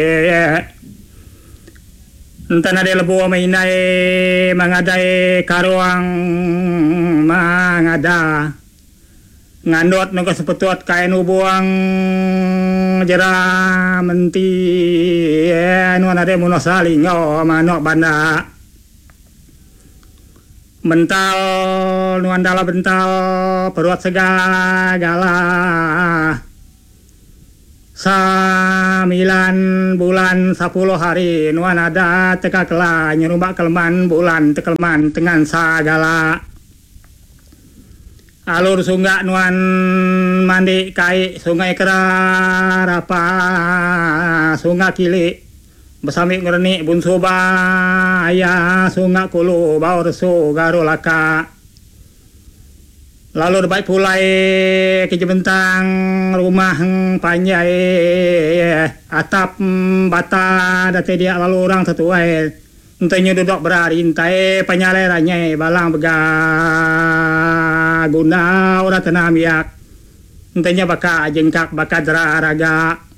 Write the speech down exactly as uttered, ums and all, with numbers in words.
Entah ada lebu mainai mangadai karuang mangada ngandot nunggu sepetuat kain ubuang jera menti nuan ada munosali ngo manok banda mental nuan dala bental perut segala Sambilan bulan sepuluh hari nuan ada teka kela nyerubak kelman bulan tekelman dengan sagala alur sungai nuan mandi kai sungai kerar apa sungai kili bersami ngerni bun soba ayah sungai kulu bau resu garu laka lalu baik pulai kejebentang rumah panjai atap bata date dia lalu orang setuai entahnya duduk berari entai penyalerannya balang bega guna ora tenamiak entahnya baka jengkak baka jera raga